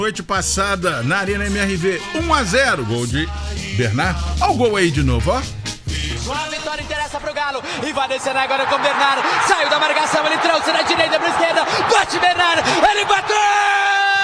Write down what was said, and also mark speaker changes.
Speaker 1: Noite passada na Arena MRV, 1-0, gol de Bernard. Olha o gol aí de novo, ó.
Speaker 2: A vitória interessa pro Galo e vai descendo agora com o Bernard. Saiu da marcação, ele trouxe na direita pra esquerda. Bate Bernard, ele bateu!